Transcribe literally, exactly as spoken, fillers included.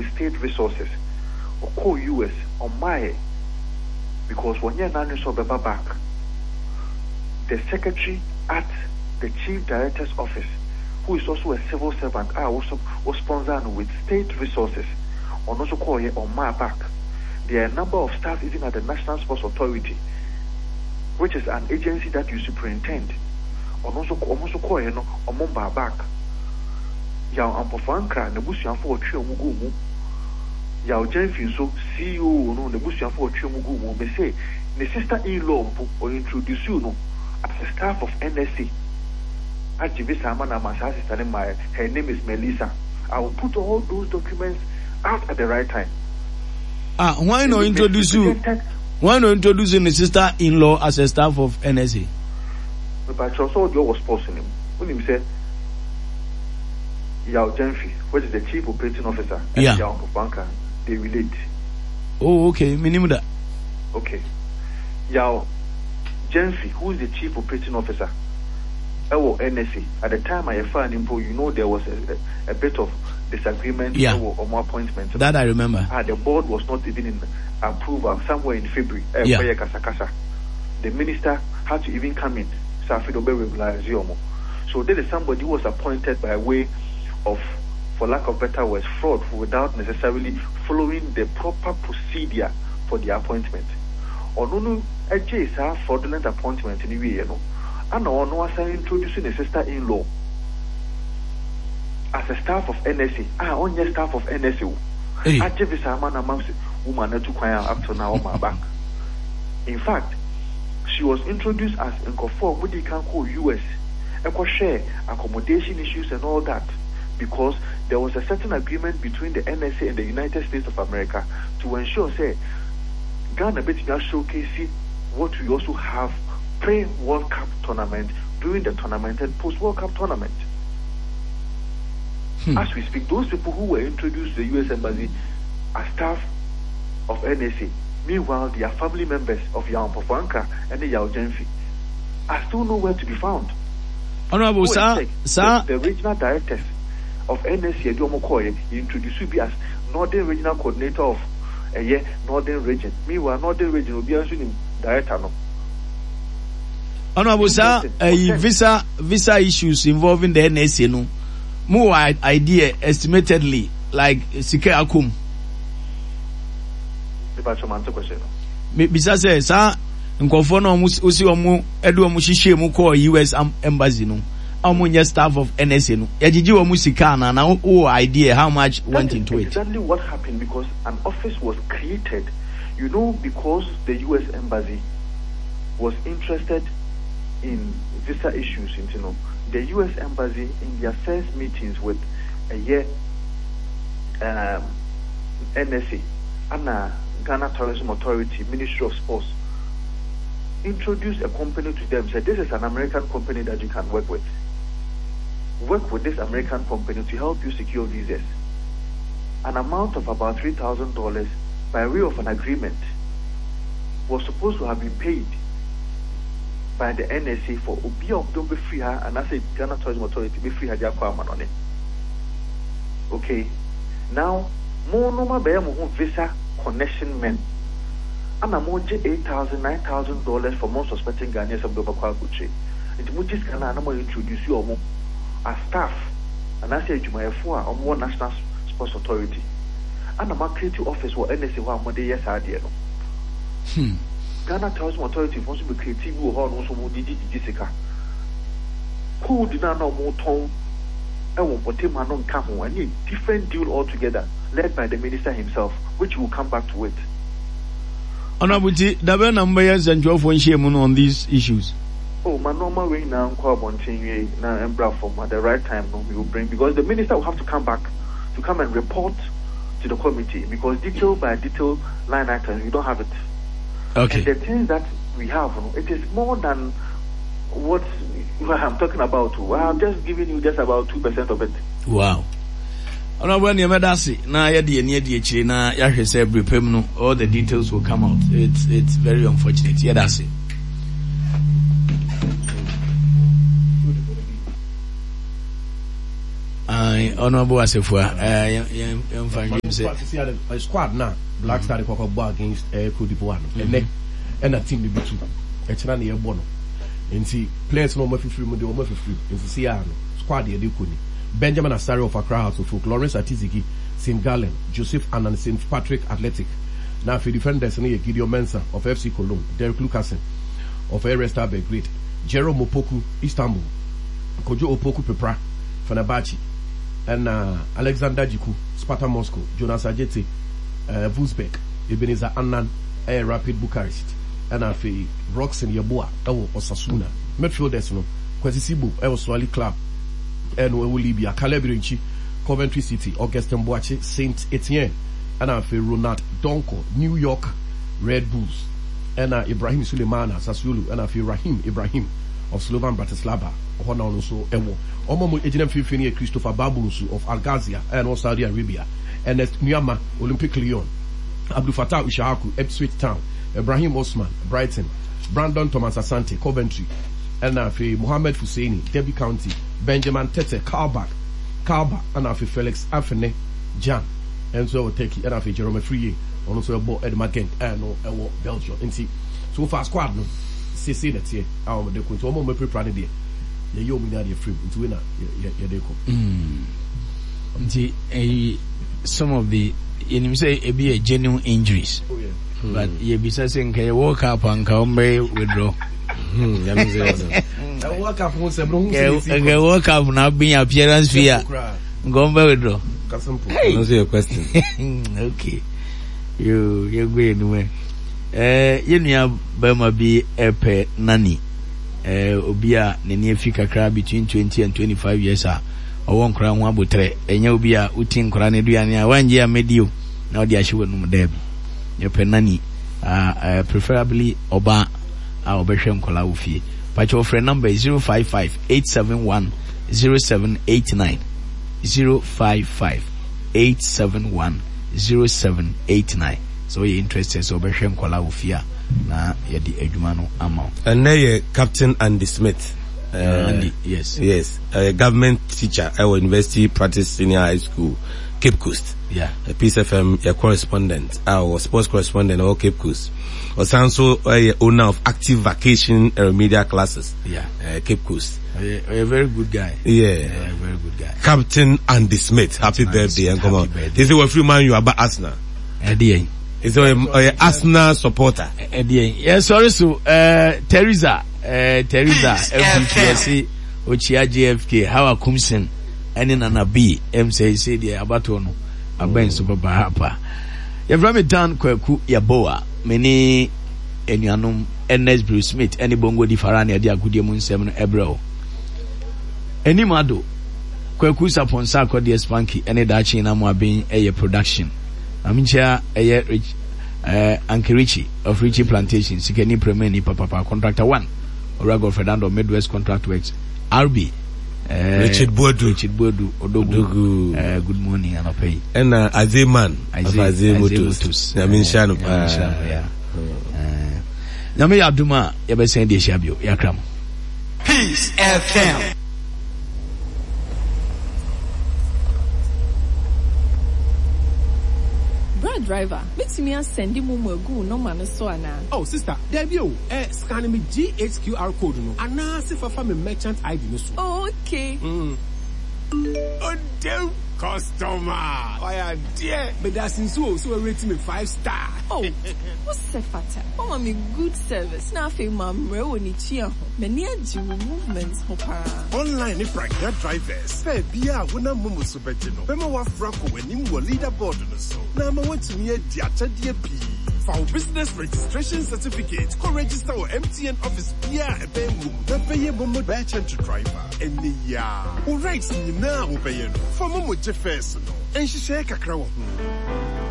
state resources or call U S on my because when you're not so back, the secretary at the chief director's office, who is also a civil servant, I also was sponsored with state resources on also call here on my back. There are a number of staff even at the National Sports Authority, which is an agency that you superintend. On also also call here no on my back. Yaw ampofankra na busuafo otwe omugu mu yaw Jenfin so C E O no na busuafo otwe omugu mu be say the sister-in-law mpo or introduce you no as a staff of N S A. Ajibisa amana my sister name, her name is Melissa. I will put all those documents out at the right time. Ah, why not introduce you? Why not introducing the sister-in-law as a staff of N S A? But also Joe was posting him. When he said Yao Jenfi, which is the chief operating officer, and yeah. Yao Banka, they relate. Oh, okay. Minimum that. Okay. Yao Jenfi, who is the chief operating officer, or N S A. At the time I found him, you know, there was a, a, a bit of disagreement yeah. or, or more appointments. That I remember. Ah, the board was not even in approval somewhere in February. Uh, yeah. The minister had to even come in. So there is somebody who was appointed by way of, for lack of better words, fraud without necessarily following the proper procedure for the appointment. Or no, no, a case a fraudulent appointment in the way, you know. And no one was introducing a sister-in-law as a staff of N S A. Ah, only staff of N S A. I just this man amongst woman to choir up to now on my back. In fact, she was introduced as in conform with the can call U S. I could share accommodation issues and all that, because there was a certain agreement between the N S A and the United States of America to ensure, say, Ghana bet you showcase what we also have pre-World Cup tournament, during the tournament, and post-World Cup tournament. Hmm. As we speak, those people who were introduced to the U S Embassy are staff of N S A. Meanwhile, they are family members of Yao Pofanka and the Yao Jenfi are still nowhere to be found. Honorable Sir, Sir, the, the regional directors of N S A, Domokoye, introduced to be as Northern Regional Coordinator of a uh, yeah, Northern Region. Meanwhile, Northern Region will be answering director. No. Honorable Sir, uh, visa visa issues involving the N S A, no more idea estimatedly like Sike Akum. Bisa say, sir, nkofo no osi omu edu omu hihye mu call U S embassy no. Omu nye staff of N S A no. Yagigi omu sika na na o idea how much that went into exactly it. Exactly what happened, because an office was created, you know, because the U S embassy was interested in visa issues, you know. The U S embassy in their first meetings with a year um, N S A and uh, Ghana Tourism Authority, Ministry of Sports, introduced a company to them, said this is an American company that you can work with. Work with this American company to help you secure visas. An amount of about three thousand dollars by way of an agreement was supposed to have been paid by the N S A for Obi of Don't be free her, and I say Ghana Tourism Authority be free her on it. Okay. Now, more normal by visa connection men. And I'm more eight thousand, nine thousand dollars for more suspecting Ghanaians of the Bakwaguchi. It would just can I introduce you as staff, and I say to my four or more National Sports Authority. And I'm a creative office for N S A one more day, yes, I did. Hmm. Ghana Tourism Authority wants to be creative who are also more Jessica. Who did not know more tone? I won't put him on camera and a different deal altogether, led by the minister himself, which will come back to it. Honorable T, there were numbers and twelve one shame on these issues. Oh, my normal way now, continue now and from at the right time, no, we will bring, because the minister will have to come back to come and report to the committee, because detail by detail line items, we don't have it. Okay. And the things that we have, it is more than what I'm talking about. I'm just giving you just about two percent of it. Wow. Honorable Niamedasi, na yadi eni yadi echire na yahwe se brepem no, all the details will come out. It's it's very unfortunate. Yadasi. Uh I honorable Asefua. I'm fine. A squad now. Black Star Cocoa against uh, Cote d'Ivoire. And then, and a team to be two. It's not near Bono. And see, players no more free, no more free. And see, squad here, they couldn't. Benjamin Asari of Accra House of Folk, Lawrence Atiziki, Saint Gallen, Joseph Annan, Saint Patrick Athletic. Now for defenders, Gideon Mensah of F C Cologne, Derek Lucasen of Air Star Belgrade, Jerome Opoku, Istanbul, Kojo Opoku Pepra, Fenerbahce, and uh, Alexander Jiku, Sparta Moscow, Jonas Ajeti, uh, Wolfsburg, Ebenezer Annan, Air Rapid Bucharest, and uh, for Roxen Yabua, Ewo Osasuna, midfielders, no, Kwesi Sibu, Ewo Swali Club, and Ewo Libya, Caleb Rinchi, Coventry City, Augustin Boache, Saint Etienne, and uh, for Ronald Donko, New York Red Bulls, and uh, Ibrahim Suleimana, Sassuolo, and uh, for Rahim Ibrahim of Slovan Bratislava, Hona also Ewo. Omo Ejinem Fifini Christopher Babunusu of Al Ghazia and of Saudi Arabia, and as Myanmar Olympic Lyon, Abdul Fattah Ishaku, Ipswich Town, Ibrahim Osman, Brighton, Brandon Thomas Asante, Coventry, and uh, for Mohammed Husseini, Derby County, Benjamin Tete, Kalbach, Kalba, and uh, for Felix Afene, Jan, and so take and uh, for Jerome Friye, and also about Ed McKent, and uh, Belgium. And see, so far squad no, see see that here, our the Queen, so more pre-planning there. Yeah, you mean that you're free into winner, yeah, yeah, they come. See, a some of the, you know, say it be a genuine injuries, oh, yeah. mm. But you be saying, can you walk up and come withdraw? Hmm, that means I walk up once, I walk up now being appearance fear. Go withdraw. Hey, answer your question. Okay, you you're going away. Eh, you know, Burma be a pet nanny. Eh, Obia, Nene Fika crab between twenty and twenty-five years. Ah, I won't cry one butre. And you be a utin craniduania one year medio. Now the issue with no deb. Your penani, uh, preferably Oba, our Besham Kolaufi. But your friend number is zero five five eight seven one zero seven eight nine. zero five five eight seven one zero seven eight nine. So you're interested, so Besham Kolaufi. Na yedi edumano amount. And now you're Captain Andy Smith. Uh, Andy, yes. Yes. A government teacher at University Practice Senior High School, Cape Coast. Yeah. A Peace F M, a correspondent, our sports correspondent or Cape Coast. Also, a owner of active vacation uh, media classes. Yeah. Uh, Cape Coast. A, a very good guy. Yeah. A very good guy. Captain Andy Smith. Happy Captain birthday and come on. This is what free man you are about Arsenal. Eddie. Is a, a Arsenal supporter. Eddie. Yeah, sorry, so, uh, Teresa, uh, Teresa, F P C, Ochia J F K, Hawa Kumsen, and in an B, M say, say, the Abatono, a Ben Super Bahapa. You've run it down, Kweku, Yaboa, many, and Yanum, Ernest Bruce Smith, any Bongo di Farania, dia Gudiamun Seven Ebro. Any Mado, Kweku Saponsako, the Spanky, any Dachi, and I'm being a production. I'm chair a rich uh Uncle Richie of Richie Plantation, Sikeni Premeni Papa Contractor One, Orago Fernando Midwest Contract Works, R B uh, Richard Bodu Richard Bodu Odogu uh, good morning and pay. And uh Azeman Azemotus. I mean Shanu yeah. Uh Nami Abduma Yabesen de Shabio, Yakram. Peace F M. Brad driver, make me send him more go no man so ana. Oh sister, there be oh, eh scan me G H Q R code no. Ana se fa fa me merchant I D no so. Oh, okay. Mm. Oh damn customer. Oh yeah, dear. But that's in so so rate me five star. Oh, what's the fatter? Oh, me good service. Now fe mam re woni chia ho. Me near do movements ho para. Online if right your drivers. Fair bia wona mumu so beje no. Bema wa franco wenim wo leaderboard no so. Na ma want me di achade bi. For business registration certificate, co register or M T N office bia ebe mu. Na pay bomo merchant driver. Eni ya. O rates ni na wo pay no. For momo je first no. Enhihye kakra wo ho.